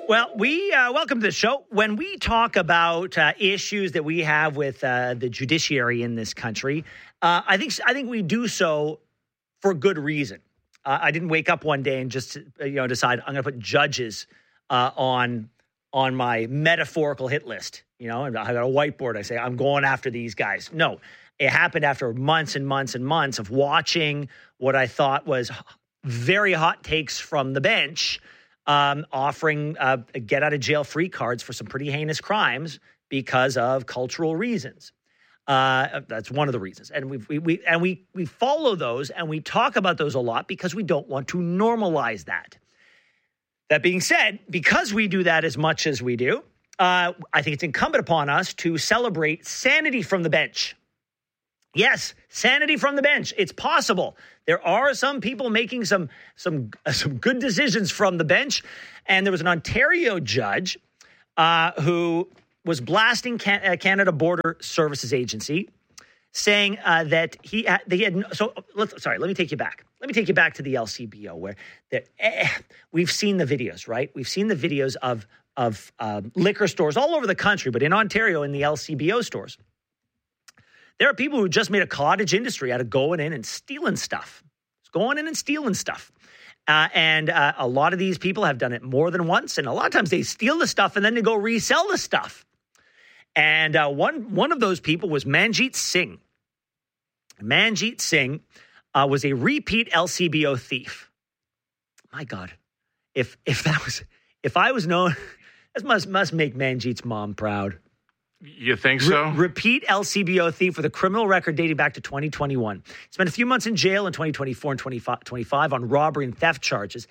Well, we welcome to the show. When we talk about issues that we have with the judiciary in this country, I think we do so for good reason. I didn't wake up one day and just decide I'm going to put judges on my metaphorical hit list. I got a whiteboard. I say I'm going after these guys. No, it happened after months and months and months of watching what I thought was very hot takes from the bench. Offering get out of jail free cards for some pretty heinous crimes because of cultural reasons. That's one of the reasons, and we follow those and we talk about those a lot because we don't want to normalize that. That being said, because we do that as much as we do, I think it's incumbent upon us to celebrate sanity from the bench. Yes, sanity from the bench. It's possible. There are some people making some good decisions from the bench. And there was an Ontario judge who was blasting Canada Border Services Agency, saying that let me take you back. Let me take you back to the LCBO, where we've seen the videos, right? We've seen the videos of liquor stores all over the country, but in Ontario, in the LCBO stores. There are people who just made a cottage industry out of going in and stealing stuff. It's going in and stealing stuff. And a lot of these people have done it more than once. And a lot of times they steal the stuff and then they go resell the stuff. And one of those people was Manjeet Singh. Manjeet Singh was a repeat LCBO thief. My God, if I was known, that must make Manjeet's mom proud. You think so? Repeat LCBO thief with a criminal record dating back to 2021. Spent a few months in jail in 2024 and 2025 on robbery and theft charges.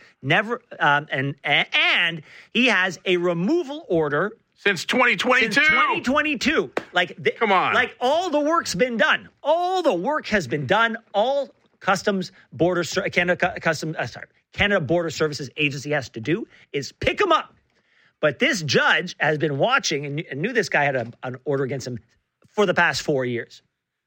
And he has a removal order since 2022. Since 2022. Come on. Like all the work's been done. All the work has been done. All Canada Border Services Agency has to do is pick him up. But this judge has been watching and knew this guy had an order against him for the past 4 years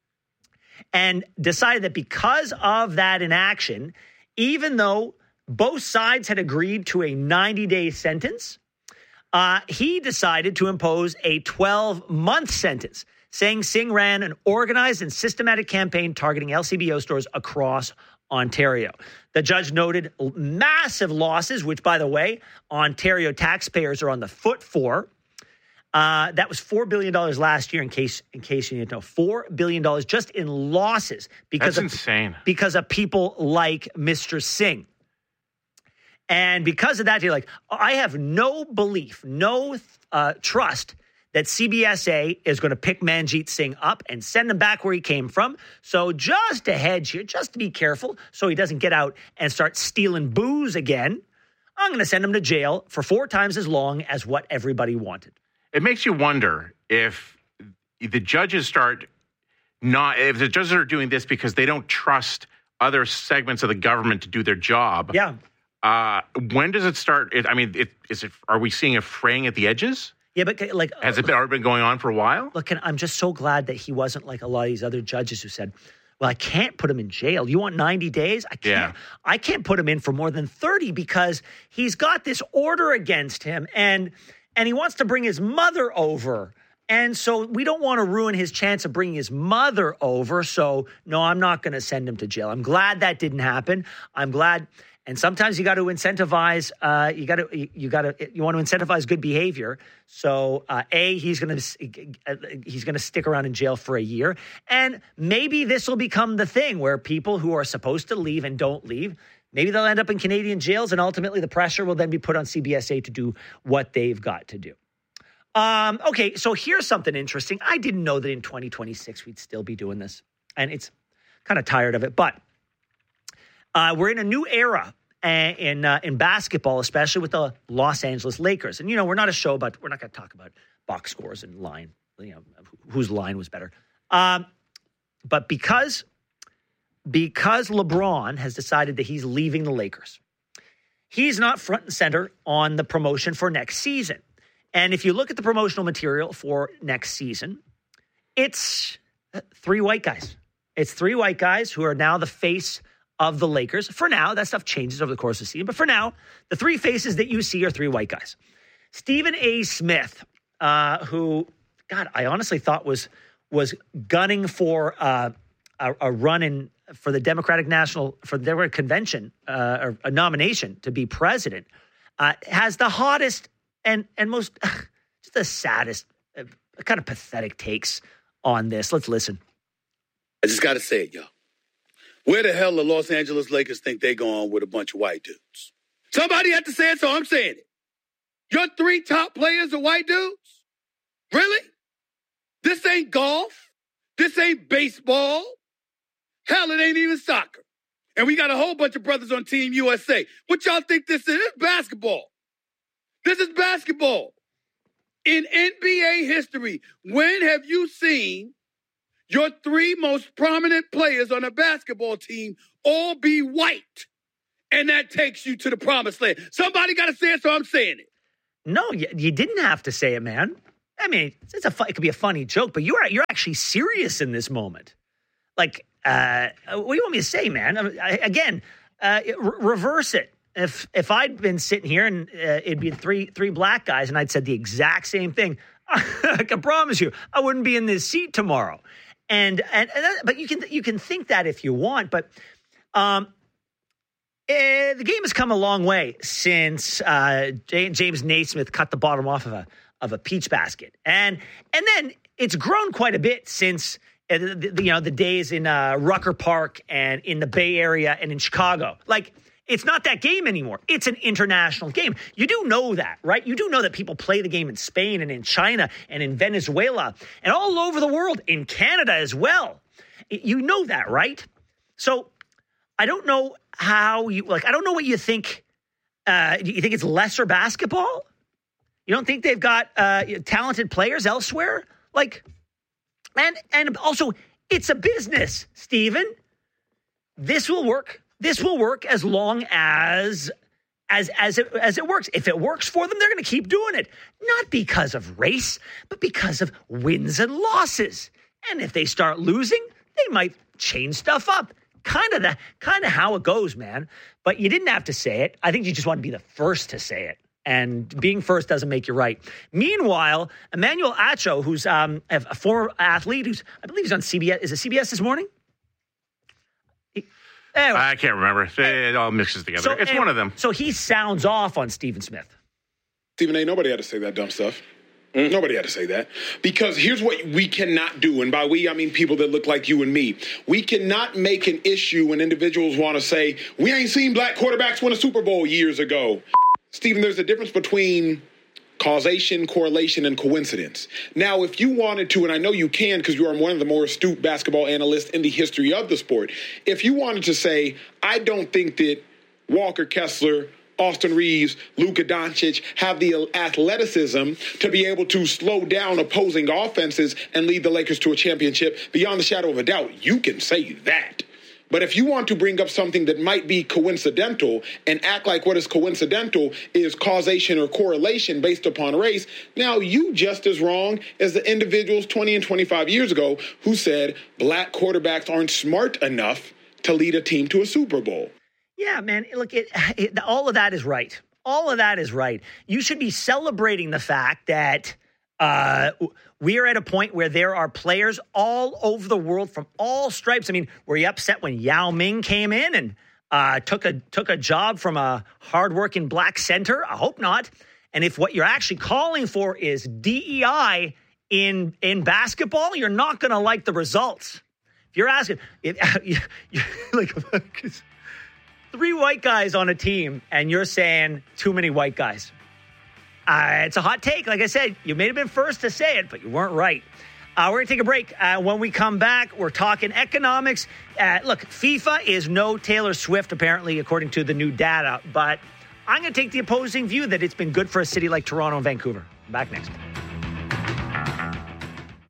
and decided that because of that inaction, even though both sides had agreed to a 90-day sentence, he decided to impose a 12-month sentence, saying Singh ran an organized and systematic campaign targeting LCBO stores across Ontario. The judge noted massive losses, which, by the way, Ontario taxpayers are on the foot for. That was $4 billion last year, in case you didn't know. $4 billion just in losses because That's insane. Because of people like Mr. Singh. And because of that, you're like, I have no belief, no trust that CBSA is going to pick Manjeet Singh up and send him back where he came from. So just to hedge here, just to be careful so he doesn't get out and start stealing booze again, I'm going to send him to jail for 4 times as long as what everybody wanted. It makes you wonder if the judges are doing this because they don't trust other segments of the government to do their job. Yeah. When does it start? Are we seeing a fraying at the edges? Yeah, but has it already been going on for a while? Look, I'm just so glad that he wasn't like a lot of these other judges who said, well, I can't put him in jail. You want 90 days? I can't. Yeah. I can't put him in for more than 30 because he's got this order against him and he wants to bring his mother over. And so we don't want to ruin his chance of bringing his mother over. So no, I'm not going to send him to jail. I'm glad that didn't happen. I'm glad. And sometimes you got to incentivize. You want to incentivize good behavior. So he's going to stick around in jail for a year, and maybe this will become the thing where people who are supposed to leave and don't leave, maybe they'll end up in Canadian jails, and ultimately the pressure will then be put on CBSA to do what they've got to do. Okay, so here's something interesting. I didn't know that in 2026 we'd still be doing this, and it's kind of tired of it, but. We're in a new era in basketball, especially with the Los Angeles Lakers. And, we're not a show, but we're not going to talk about box scores and line, whose line was better. But because LeBron has decided that he's leaving the Lakers, he's not front and center on the promotion for next season. And if you look at the promotional material for next season, it's 3 white guys. It's 3 white guys who are now the face of the Lakers. For now, that stuff changes over the course of the season. But for now, the 3 faces that you see are 3 white guys. Stephen A. Smith, who, God, I honestly thought was gunning for a run for the Democratic Convention, or a nomination to be president, has the hottest and most, just the saddest, kind of pathetic takes on this. Let's listen. I just got to say it, y'all. Where the hell the Los Angeles Lakers think they going with a bunch of white dudes? Somebody had to say it, so I'm saying it. Your 3 top players are white dudes? Really? This ain't golf. This ain't baseball. Hell, it ain't even soccer. And we got a whole bunch of brothers on Team USA. What y'all think this is? It's basketball. This is basketball. In NBA history, when have you seen your 3 most prominent players on a basketball team all be white? And that takes you to the promised land. Somebody got to say it, so I'm saying it. No, you didn't have to say it, man. I mean, it could be a funny joke, but you're actually serious in this moment. Like, what do you want me to say, man? Reverse it. If I'd been sitting here and it'd be three black guys and I'd said the exact same thing, I can promise you I wouldn't be in this seat tomorrow. But you can think that if you want, but the game has come a long way since James Naismith cut the bottom off of a peach basket, and then it's grown quite a bit since the days in Rucker Park and in the Bay Area and in Chicago. Like, it's not that game anymore. It's an international game. You do know that, right? You do know that people play the game in Spain and in China and in Venezuela and all over the world, in Canada as well. You know that, right? So I don't know how I don't know what you think. You think it's lesser basketball? You don't think they've got talented players elsewhere? And also, it's a business, Stephen. This will work. This will work as long as it works. If it works for them, they're going to keep doing it. Not because of race, but because of wins and losses. And if they start losing, they might change stuff up. Kind of how it goes, man. But you didn't have to say it. I think you just want to be the first to say it. And being first doesn't make you right. Meanwhile, Emmanuel Acho, who's a former athlete, I believe he's on CBS. Is it CBS this morning? Anyway, I can't remember. It all mixes together. So, it's one of them. So he sounds off on Stephen Smith. Stephen A., nobody had to say that dumb stuff. Nobody had to say that. Because here's what we cannot do. And by we, I mean people that look like you and me. We cannot make an issue when individuals want to say, we ain't seen black quarterbacks win a Super Bowl years ago. Stephen, there's a difference between causation, correlation, and coincidence. Now, if you wanted to, and I know you can because you are one of the more astute basketball analysts in the history of the sport, if you wanted to say, I don't think that Walker Kessler, Austin Reeves, Luka Doncic have the athleticism to be able to slow down opposing offenses and lead the Lakers to a championship, beyond the shadow of a doubt, you can say that. But if you want to bring up something that might be coincidental and act like what is coincidental is causation or correlation based upon race, now you just as wrong as the individuals 20 and 25 years ago who said black quarterbacks aren't smart enough to lead a team to a Super Bowl. Yeah, man, look, all of that is right. All of that is right. You should be celebrating the fact that we are at a point where there are players all over the world from all stripes. I mean, were you upset when Yao Ming came in and took a job from a hardworking black center? I hope not. And if what you're actually calling for is DEI in basketball, you're not going to like the results. If you're asking, like 3 white guys on a team, and you're saying too many white guys. It's a hot take. Like I said, you may have been first to say it, but you weren't right. We're going to take a break. When we come back, we're talking economics. Look, FIFA is no Taylor Swift, apparently, according to the new data. But I'm going to take the opposing view that it's been good for a city like Toronto and Vancouver. Back next.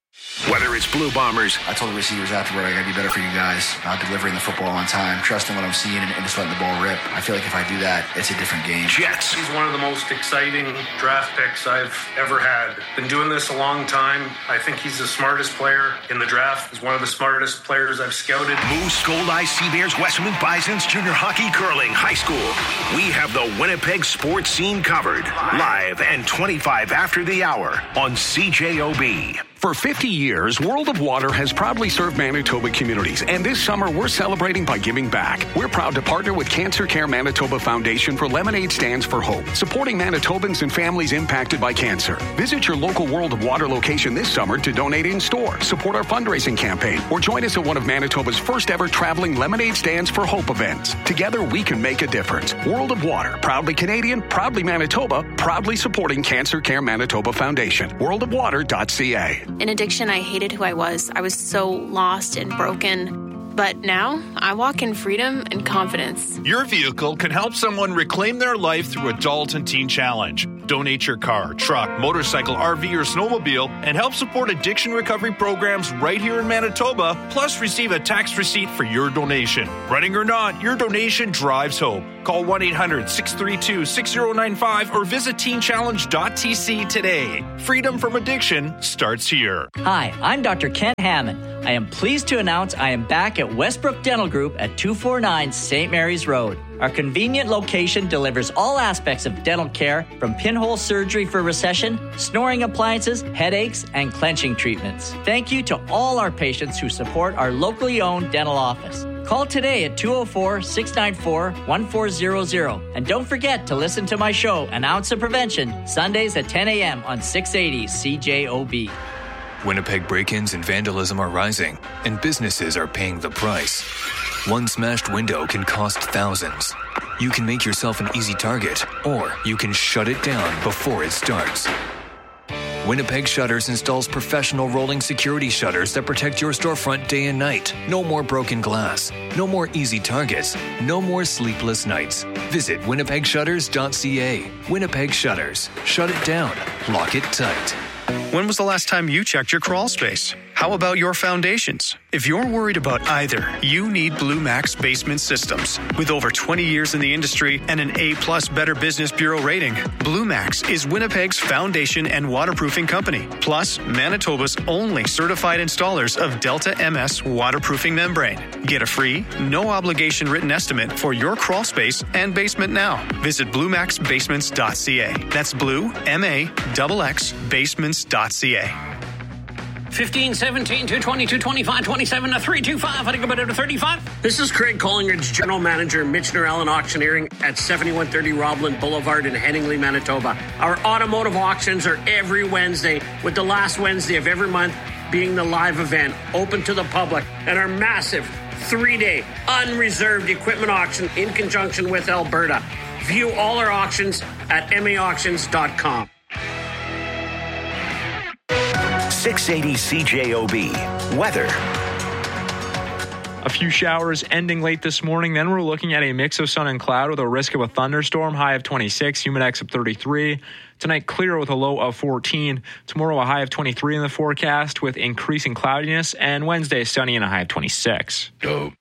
Whether it's Blue Bombers. I told the receivers afterward, I got to be better for you guys. Not delivering the football on time, trusting what I'm seeing, and just letting the ball rip. I feel like if I do that, it's a different game. Jets. He's one of the most exciting draft picks I've ever had. Been doing this a long time. I think he's the smartest player in the draft. He's one of the smartest players I've scouted. Moose, Gold-Eye, Seabears, Westmount Bisons, junior hockey, curling, high school. We have the Winnipeg sports scene covered. Live and 25 after the hour on CJOB. For 50 years, World of Water has proudly served Manitoba communities, and this summer we're celebrating by giving back. We're proud to partner with Cancer Care Manitoba Foundation for Lemonade Stands for Hope, supporting Manitobans and families impacted by cancer. Visit your local World of Water location this summer to donate in store, support our fundraising campaign, or join us at one of Manitoba's first ever traveling Lemonade Stands for Hope events. Together we can make a difference. World of Water, proudly Canadian, proudly Manitoba, proudly supporting Cancer Care Manitoba Foundation. worldofwater.ca. In addiction, I hated who I was. I was so lost and broken. But now, I walk in freedom and confidence. Your vehicle can help someone reclaim their life through Adult and Teen Challenge. Donate your car, truck, motorcycle, RV, or snowmobile and help support addiction recovery programs right here in Manitoba, plus receive a tax receipt for your donation. Running or not, your donation drives hope. Call 1-800-632-6095 or visit teenchallenge.tc today. Freedom from addiction starts here. Hi, I'm Dr. Kent Hammond. I am pleased to announce I am back at Westbrook Dental Group at 249 St. Mary's Road. Our convenient location delivers all aspects of dental care, from pinhole surgery for recession, snoring appliances, headaches, and clenching treatments. Thank you to all our patients who support our locally owned dental office. Call today at 204-694-1400. And don't forget to listen to my show, An Ounce of Prevention, Sundays at 10 a.m. on 680 CJOB. Winnipeg break-ins and vandalism are rising, and businesses are paying the price. One smashed window can cost thousands. You can make yourself an easy target, or you can shut it down before it starts. Winnipeg Shutters installs professional rolling security shutters that protect your storefront day and night. No more broken glass. No more easy targets. No more sleepless nights. Visit winnipegshutters.ca. Winnipeg Shutters. Shut it down. Lock it tight. When was the last time you checked your crawl space? How about your foundations? If you're worried about either, you need Blue Max Basement Systems. With over 20 years in the industry and an A+ Better Business Bureau rating, Blue Max is Winnipeg's foundation and waterproofing company, plus Manitoba's only certified installers of Delta MS waterproofing membrane. Get a free, no-obligation written estimate for your crawl space and basement now. Visit BlueMaxBasements.ca. That's Blue, M-A-X-X, Basements.ca. 15, 17, 220, 225, 27, 325. I think about it to 35. This is Craig Collingridge, General Manager, Mitch Norell and Auctioneering at 7130 Roblin Boulevard in Headingley, Manitoba. Our automotive auctions are every Wednesday, with the last Wednesday of every month being the live event, open to the public, and our massive 3-day unreserved equipment auction in conjunction with Alberta. View all our auctions at maauctions.com. 680 CJOB. Weather. A few showers ending late this morning. Then we're looking at a mix of sun and cloud with a risk of a thunderstorm. High of 26, humidex of 33. Tonight, clear with a low of 14. Tomorrow, a high of 23 in the forecast with increasing cloudiness. And Wednesday, sunny and a high of 26.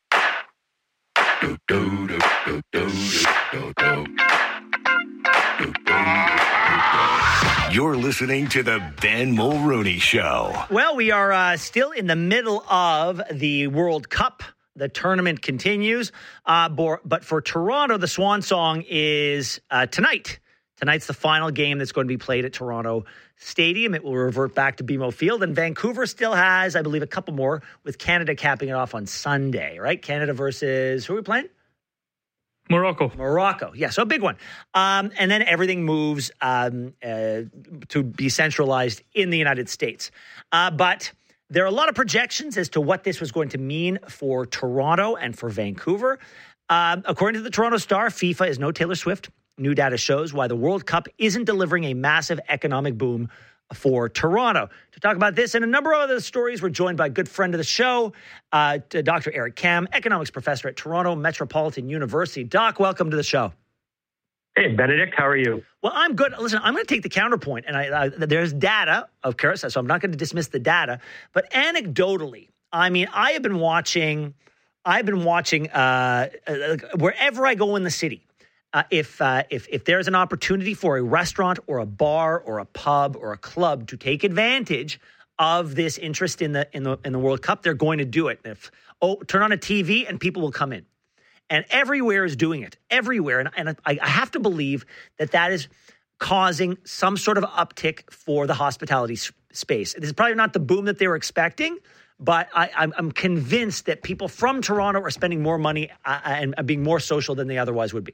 You're listening to the Ben Mulrooney Show. Well, we are still in the middle of the World Cup. The tournament continues. But for Toronto, the swan song is tonight. Tonight's the final game that's going to be played at Toronto Stadium. It will revert back to BMO Field. And Vancouver still has, I believe, a couple more, with Canada capping it off on Sunday, right? Canada versus, who are we playing? Morocco. Yeah, so a big one. And then everything moves to be centralized in the United States. But there are a lot of projections as to what this was going to mean for Toronto and for Vancouver. According to the Toronto Star, FIFA is no Taylor Swift. New data shows why the World Cup isn't delivering a massive economic boom for Toronto. To talk about this and a number of other stories, we're joined by a good friend of the show, Dr. Eric Kam, economics professor at Toronto Metropolitan University. Doc, welcome to the show. Hey, Benedict, how are you? Well, I'm good. Listen, I'm going to take the counterpoint, and there's data, of course, so I'm not going to dismiss the data. But anecdotally, I mean, I've been watching wherever I go in the city. If there's an opportunity for a restaurant or a bar or a pub or a club to take advantage of this interest in the World Cup, they're going to do it. Turn on a TV and people will come in. And everywhere is doing it, everywhere. And I have to believe that is causing some sort of uptick for the hospitality space. This is probably not the boom that they were expecting, but I'm convinced that people from Toronto are spending more money and being more social than they otherwise would be.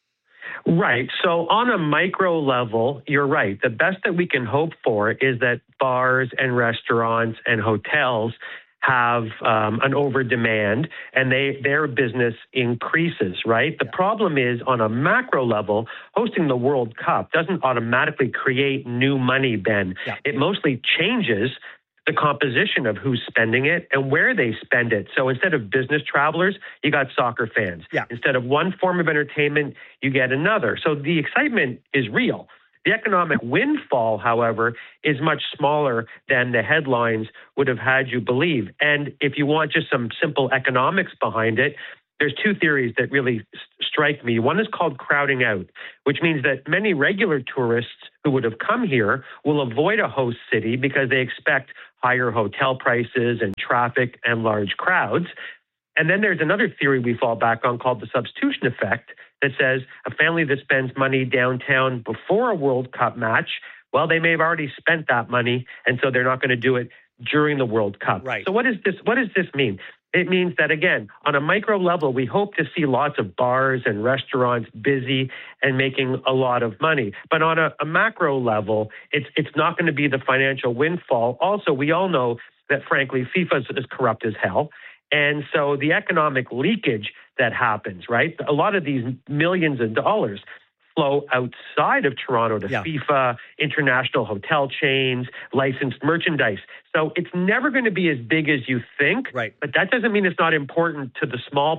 Right. So on a micro level, you're right. The best that we can hope for is that bars and restaurants and hotels have an over demand and their business increases, right? The problem is on a macro level, hosting the World Cup doesn't automatically create new money, Ben. Yeah. It mostly changes the composition of who's spending it and where they spend it. So instead of business travelers, you got soccer fans. Yeah. Instead of one form of entertainment, you get another. So the excitement is real. The economic windfall, however, is much smaller than the headlines would have had you believe. And if you want just some simple economics behind it, there's two theories that really strike me. One is called crowding out, which means that many regular tourists who would have come here will avoid a host city because they expect higher hotel prices and traffic and large crowds. And then there's another theory we fall back on called the substitution effect that says a family that spends money downtown before a World Cup match, well, they may have already spent that money, and so they're not going to do it during the World Cup. Right. So what does this mean? It means that, again, on a micro level, we hope to see lots of bars and restaurants busy and making a lot of money. But on a macro level, it's not going to be the financial windfall. Also, we all know that, frankly, FIFA is corrupt as hell. And so the economic leakage that happens, right? A lot of these millions of dollars flow outside of Toronto to FIFA, international hotel chains, licensed merchandise. So it's never going to be as big as you think, right? But that doesn't mean it's not important to the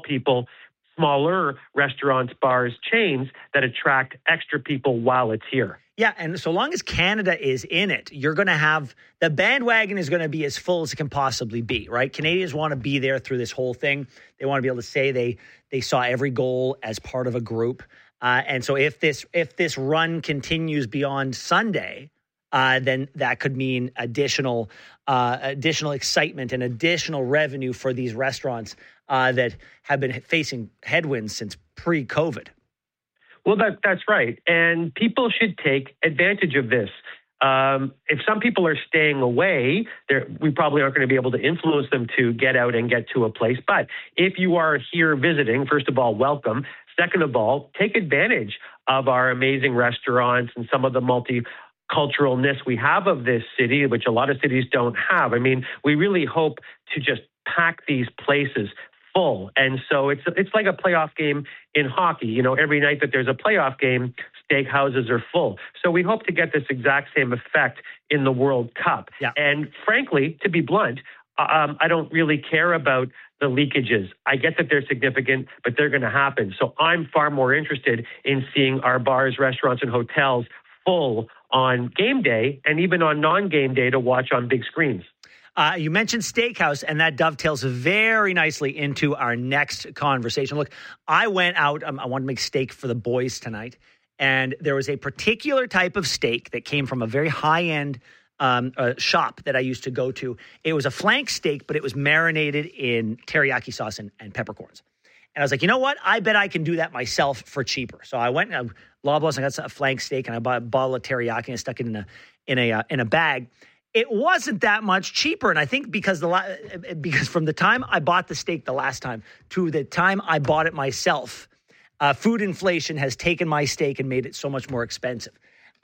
smaller restaurants, bars, chains that attract extra people while it's here. Yeah, and so long as Canada is in it, you're going to have the bandwagon is going to be as full as it can possibly be, right? Canadians want to be there through this whole thing. They want to be able to say they saw every goal as part of a group. And so if this run continues beyond Sunday, then that could mean additional excitement and additional revenue for these restaurants that have been facing headwinds since pre-COVID. Well, that's right. And people should take advantage of this. If some people are staying away, we probably aren't going to be able to influence them to get out and get to a place. But if you are here visiting, first of all, welcome. Second of all, take advantage of our amazing restaurants and some of the multiculturalness we have of this city, which a lot of cities don't have. I mean, we really hope to just pack these places full. And so it's like a playoff game in hockey. You know, every night that there's a playoff game, steakhouses are full. So we hope to get this exact same effect in the World Cup. Yeah. And frankly, to be blunt, I don't really care about the leakages. I get that they're significant, but they're going to happen. So I'm far more interested in seeing our bars, restaurants, and hotels full on game day and even on non-game day to watch on big screens. You mentioned steakhouse, and that dovetails very nicely into our next conversation. Look, I went out. I wanted to make steak for the boys tonight, and there was a particular type of steak that came from a very high-end shop that I used to go to. It was a flank steak, but it was marinated in teriyaki sauce and peppercorns. And I was like, you know what? I bet I can do that myself for cheaper. So I went and Loblaws and got a flank steak, and I bought a bottle of teriyaki and stuck it in a bag. It wasn't that much cheaper, and I think because from the time I bought the steak the last time to the time I bought it myself, food inflation has taken my steak and made it so much more expensive.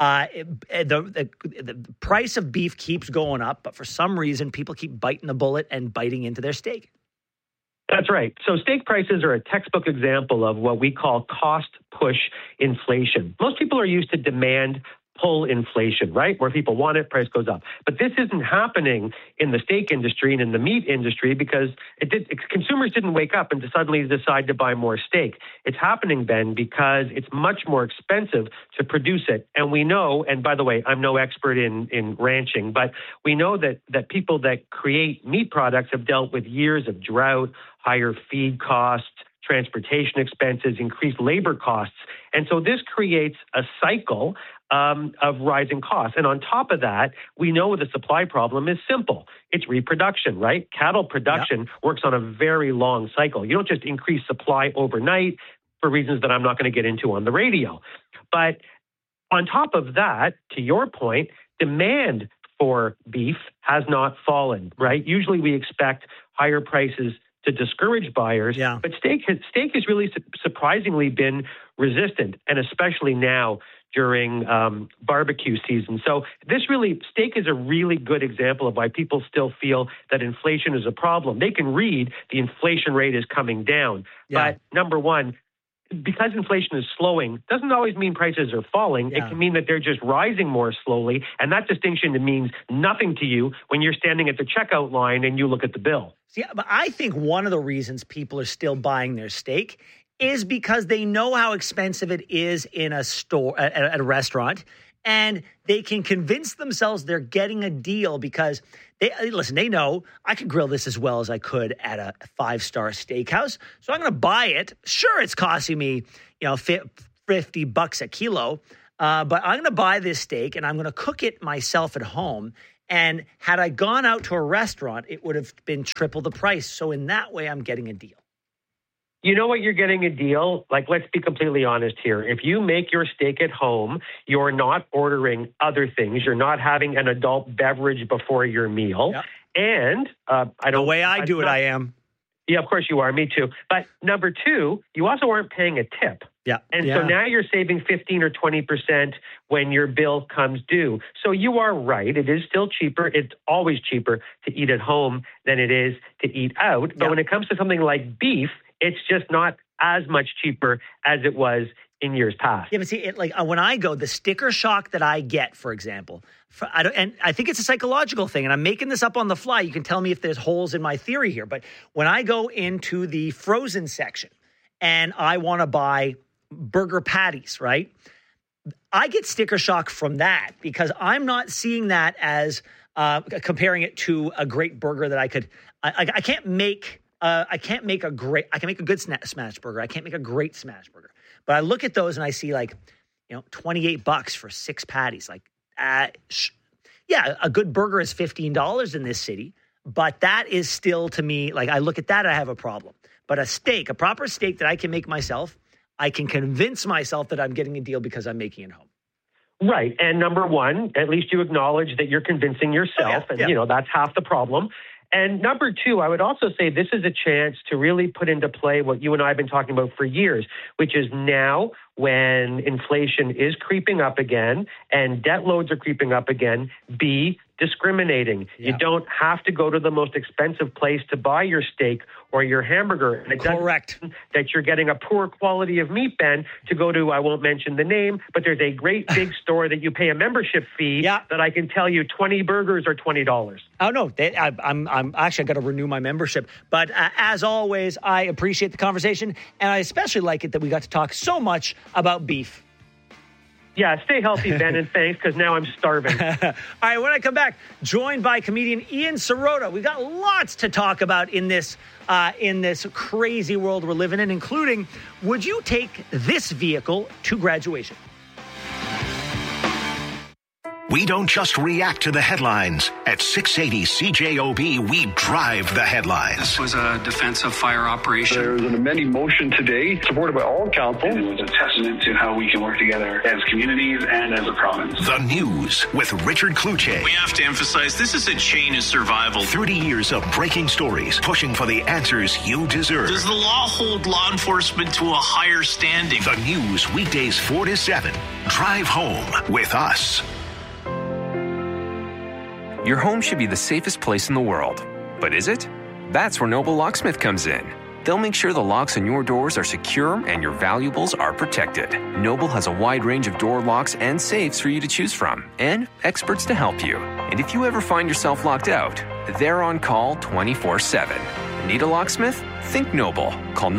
The price of beef keeps going up, but for some reason, people keep biting the bullet and biting into their steak. That's right. So steak prices are a textbook example of what we call cost push inflation. Most people are used to demand pull inflation, right? Where people want it, price goes up. But this isn't happening in the steak industry and in the meat industry because consumers didn't wake up and suddenly decide to buy more steak. It's happening, Ben, because it's much more expensive to produce it. And we know, and by the way, I'm no expert in ranching, but we know that people that create meat products have dealt with years of drought, higher feed costs, transportation expenses, increased labor costs. And so this creates a cycle of rising costs. And on top of that, we know the supply problem is simple. It's reproduction, right? Cattle production works on a very long cycle. You don't just increase supply overnight for reasons that I'm not going to get into on the radio. But on top of that, to your point, demand for beef has not fallen, right? Usually we expect higher prices to discourage buyers, but steak has really surprisingly been resistant, and especially now during barbecue season. So steak is a really good example of why people still feel that inflation is a problem. They can read the inflation rate is coming down, but number one, because inflation is slowing, doesn't always mean prices are falling. It can mean that they're just rising more slowly. And that distinction means nothing to you when you're standing at the checkout line and you look at the bill. See, but I think one of the reasons people are still buying their steak is because they know how expensive it is in a store, at a restaurant, and they can convince themselves they're getting a deal because they know I could grill this as well as I could at a 5-star steakhouse. So I'm going to buy it. Sure, it's costing me, $50 a kilo, but I'm going to buy this steak and I'm going to cook it myself at home. And had I gone out to a restaurant, it would have been triple the price. So in that way, I'm getting a deal. You know what? You're getting a deal. Like, let's be completely honest here. If you make your steak at home, you're not ordering other things. You're not having an adult beverage before your meal. Yep. And the way I do it, I am. Yeah, of course you are. Me too. But number two, you also aren't paying a tip. Yeah. And so now you're saving 15 or 20% when your bill comes due. So you are right. It is still cheaper. It's always cheaper to eat at home than it is to eat out. But when it comes to something like beef, it's just not as much cheaper as it was in years past. Yeah, but see, when I go, the sticker shock that I get, for example, and I think it's a psychological thing, and I'm making this up on the fly. You can tell me if there's holes in my theory here. But when I go into the frozen section and I want to buy burger patties, right? I get sticker shock from that because I'm not seeing that as comparing it to a great burger that I could. I can't make. I can make a good smash burger. I can't make a great smash burger. But I look at those and I see $28 for 6 patties. A good burger is $15 in this city, but that is still to me, I look at that, I have a problem. But a proper steak that I can make myself, I can convince myself that I'm getting a deal because I'm making it home. Right. And number one, at least you acknowledge that you're convincing yourself, that's half the problem. And number two, I would also say this is a chance to really put into play what you and I have been talking about for years, which is now when inflation is creeping up again and debt loads are creeping up again, be discriminating. Yeah. You don't have to go to the most expensive place to buy your steak or your hamburger. And it Correct. That you're getting a poor quality of meat, Ben, to go to, I won't mention the name, but there's a great big store that you pay a membership fee that I can tell you 20 burgers are $20. Oh, no. I'm actually got to renew my membership. But as always, I appreciate the conversation. And I especially like it that we got to talk so much about beef. Yeah, stay healthy, Ben, and thanks, because now I'm starving. All right, when I come back, joined by comedian Ian Sirota. We've got lots to talk about in this crazy world we're living in, including, would you take this vehicle to graduation? We don't just react to the headlines. At 680 CJOB, we drive the headlines. This was a defensive fire operation. There was an amending motion today, supported by all council. It was a testament to how we can work together as communities and as a province. The News with Richard Kluche. We have to emphasize this is a chain of survival. 30 years of breaking stories, pushing for the answers you deserve. Does the law hold law enforcement to a higher standing? The News, weekdays 4 to 7. Drive home with us. Your home should be the safest place in the world. But is it? That's where Noble Locksmith comes in. They'll make sure the locks on your doors are secure and your valuables are protected. Noble has a wide range of door locks and safes for you to choose from, and experts to help you. And if you ever find yourself locked out, they're on call 24/7. Need a locksmith? Think Noble. Call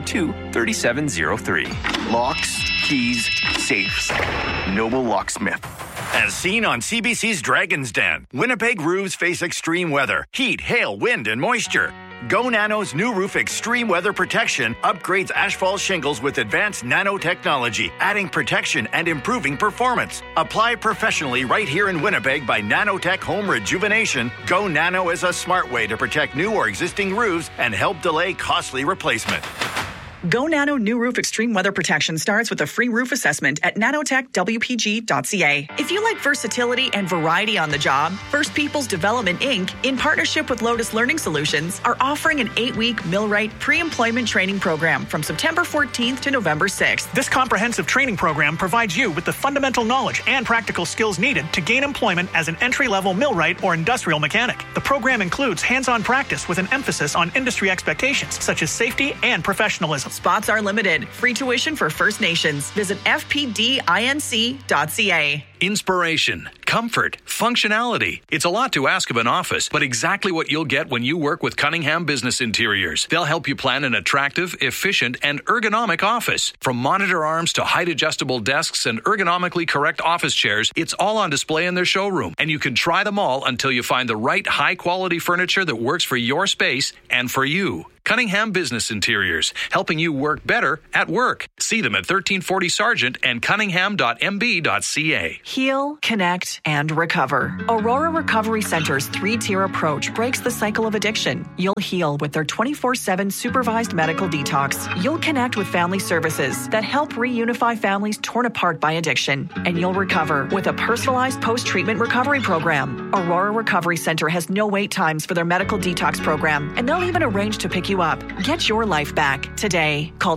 942-3703. Locks, keys, safes. Noble Locksmith. As seen on CBC's Dragon's Den, Winnipeg roofs face extreme weather, heat, hail, wind, and moisture. Go Nano's new roof extreme weather protection upgrades asphalt shingles with advanced nanotechnology, adding protection and improving performance. Apply professionally right here in Winnipeg by Nanotech Home Rejuvenation. Go Nano is a smart way to protect new or existing roofs and help delay costly replacement. Go Nano New Roof Extreme Weather Protection starts with a free roof assessment at nanotechwpg.ca. If you like versatility and variety on the job, First Peoples Development Inc., in partnership with Lotus Learning Solutions, are offering an 8-week Millwright pre-employment training program from September 14th to November 6th. This comprehensive training program provides you with the fundamental knowledge and practical skills needed to gain employment as an entry-level millwright or industrial mechanic. The program includes hands-on practice with an emphasis on industry expectations, such as safety and professionalism. Spots are limited. Free tuition for First Nations. Visit fpdinc.ca. Inspiration, comfort, functionality. It's a lot to ask of an office, but exactly what you'll get when you work with Cunningham Business Interiors. They'll help you plan an attractive, efficient, and ergonomic office. From monitor arms to height-adjustable desks and ergonomically correct office chairs, it's all on display in their showroom. And you can try them all until you find the right high-quality furniture that works for your space and for you. Cunningham Business Interiors, helping you work better at work. See them at 1340 Sargent and cunningham.mb.ca. Heal, connect, and recover. Aurora Recovery Center's 3-tier approach breaks the cycle of addiction. You'll heal with their 24/7 supervised medical detox. You'll connect with family services that help reunify families torn apart by addiction. And you'll recover with a personalized post-treatment recovery program. Aurora Recovery Center has no wait times for their medical detox program, and they'll even arrange to pick you up. Get your life back today. Call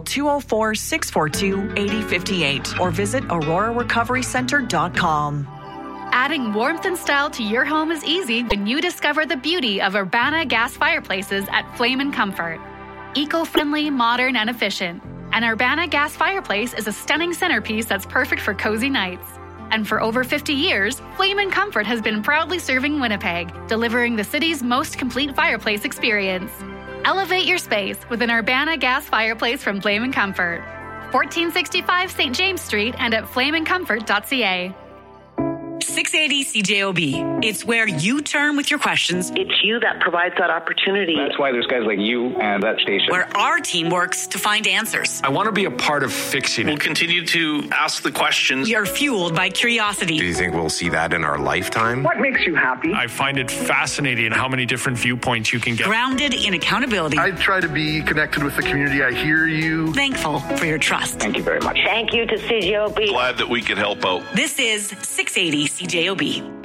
204-642-8058 or visit aurorarecoverycenter.com. Adding warmth and style to your home is easy when you discover the beauty of Urbana gas fireplaces at Flame & Comfort. Eco-friendly, modern, and efficient. An Urbana gas fireplace is a stunning centerpiece that's perfect for cozy nights. And for over 50 years, Flame & Comfort has been proudly serving Winnipeg, delivering the city's most complete fireplace experience. Elevate your space with an Urbana gas fireplace from Flame & Comfort. 1465 St. James Street and at flameandcomfort.ca. 680 CJOB. It's where you turn with your questions. It's you that provides that opportunity. That's why there's guys like you and that station. Where our team works to find answers. I want to be a part of fixing it. We'll continue to ask the questions. You're fueled by curiosity. Do you think we'll see that in our lifetime? What makes you happy? I find it fascinating how many different viewpoints you can get. Grounded in accountability. I try to be connected with the community. I hear you. Thankful for your trust. Thank you very much. Thank you to CJOB. Glad that we could help out. This is 680 CJOB.